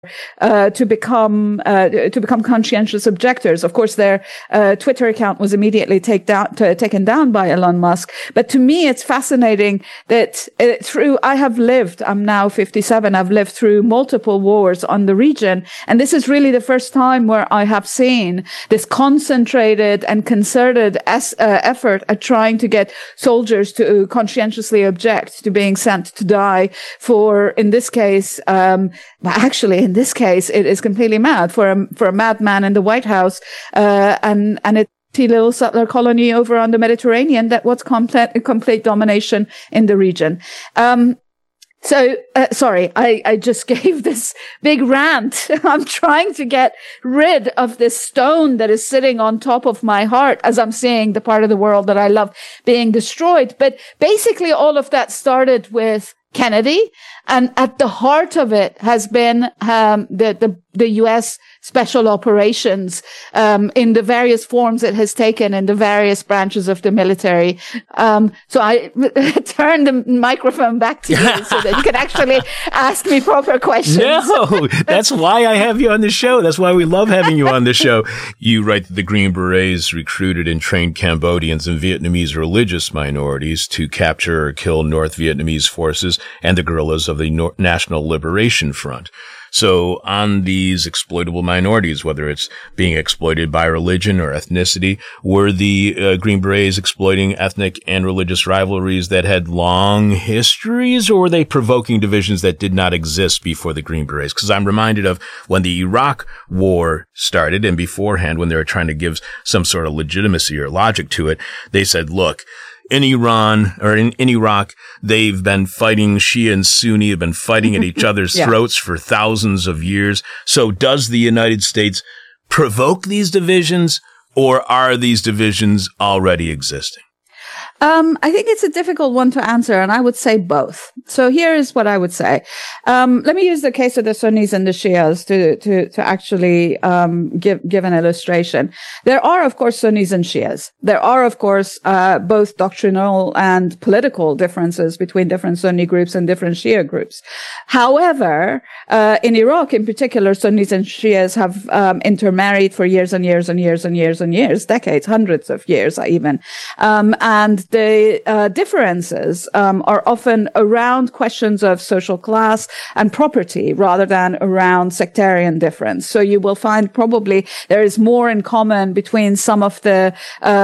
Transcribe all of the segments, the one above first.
to become conscientious objectors. Of course, their Twitter account was immediately taken down by Elon Musk. But to me, it's fascinating that I'm now 57. I've lived through multiple wars on the region, and this is really the first time where I have seen this concentrated and concerted effort at trying to get soldiers to conscientiously object to being sent to die for, in this case, in this case, it is completely mad for a madman in the White House, and a little settler colony over on the Mediterranean that was complete domination in the region. Sorry, I just gave this big rant. I'm trying to get rid of this stone that is sitting on top of my heart as I'm seeing the part of the world that I love being destroyed. But basically all of that started with Kennedy, and at the heart of it has been the U.S. special operations in the various forms it has taken in the various branches of the military. So I turn the microphone back to you so that you can actually ask me proper questions. No, that's why I have you on the show. That's why we love having you on the show. You write that the Green Berets recruited and trained Cambodians and Vietnamese religious minorities to capture or kill North Vietnamese forces and the guerrillas of the National Liberation Front. So on these exploitable minorities, whether it's being exploited by religion or ethnicity, were the Green Berets exploiting ethnic and religious rivalries that had long histories, or were they provoking divisions that did not exist before the Green Berets? Because I'm reminded of when the Iraq War started, and beforehand, when they were trying to give some sort of legitimacy or logic to it, they said, look, in Iran or in Iraq, they've been fighting, Shia and Sunni have been fighting at each other's throats for thousands of years. So does the United States provoke these divisions, or are these divisions already existing? I think it's a difficult one to answer, and I would say both. So here is what I would say. Let me use the case of the Sunnis and the Shias to actually give an illustration. There are, of course, Sunnis and Shias. There are, of course, both doctrinal and political differences between different Sunni groups and different Shia groups. However, in Iraq, in particular, Sunnis and Shias have intermarried for years and years and years and years and years, decades, hundreds of years even, and the differences are often around questions of social class and property rather than around sectarian difference. So you will find probably there is more in common between some of the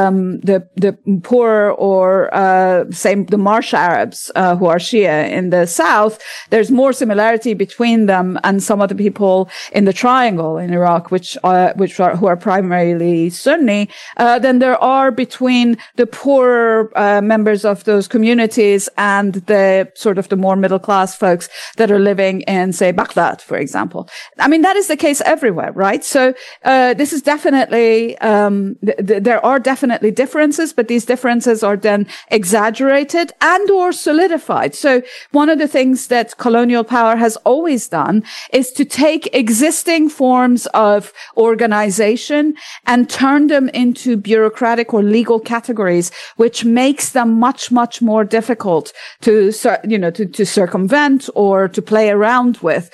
poor or say the Marsh Arabs who are Shia in the south. There's more similarity between them and some of the people in the Triangle in Iraq, who are primarily Sunni, than there are between the poor members of those communities and the sort of the more middle class folks that are living in, say, Baghdad, for example. I mean, that is the case everywhere, right? So this is definitely there are definitely differences, but these differences are then exaggerated and or solidified. So one of the things that colonial power has always done is to take existing forms of organization and turn them into bureaucratic or legal categories, which makes them much, much more difficult to circumvent or to play around with.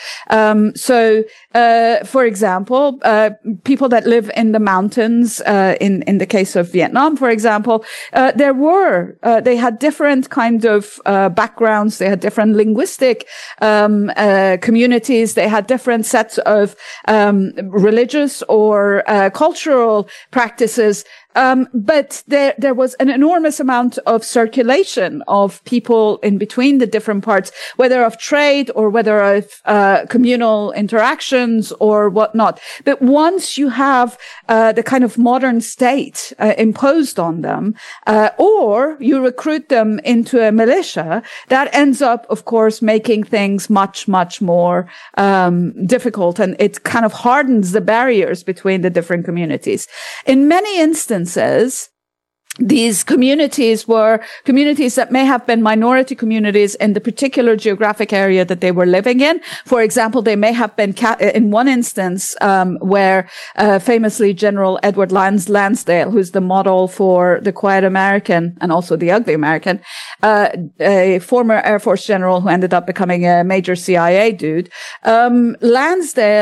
For example, people that live in the mountains, in the case of Vietnam, for example, they had different kind of backgrounds. They had different linguistic communities. They had different sets of religious or cultural practices. But there was an enormous amount of circulation of people in between the different parts, whether of trade or whether of communal interactions or whatnot. But once you have the kind of modern state imposed on them, or you recruit them into a militia, that ends up, of course, making things much, much more difficult, and it kind of hardens the barriers between the different communities. In many instances, these communities were communities that may have been minority communities in the particular geographic area that they were living in. For example, they may have been in one instance where famously General Edward Lansdale, who's the model for the Quiet American and also the Ugly American, a former Air Force general who ended up becoming a major CIA dude. Lansdale